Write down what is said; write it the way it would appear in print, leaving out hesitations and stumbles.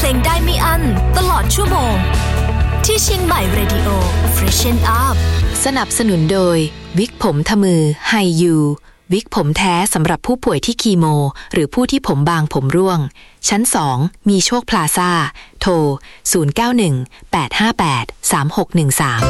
ลงได้ไม่อั้นตลอดชั่วโมงที่เชียงใหม่เรดิโอ Freshen Up สนับสนุนโดยวิกผมทมือไฮยูวิกผมแท้สำหรับผู้ป่วยที่คีโมหรือผู้ที่ผมบางผมร่วงชั้น2มีโชคพลาซ่าโทร0918583613